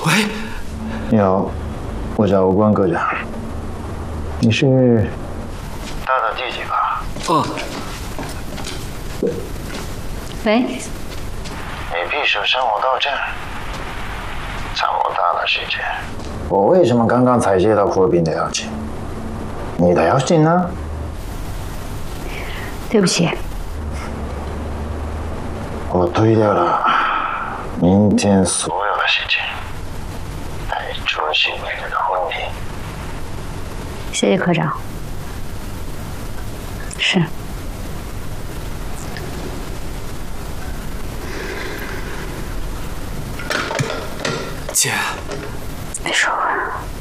喂， 你好，我叫关科长。你是大大弟弟吧？ 哦。 喂。 你匕首向我道歉，耽误大了时间。我为什么刚刚才接到霍斌的邀请？你的邀请呢？ 对不起。 我推掉了明天所有的事情，来出席你们的婚礼。 谢谢科长。是。 姐， 没说完。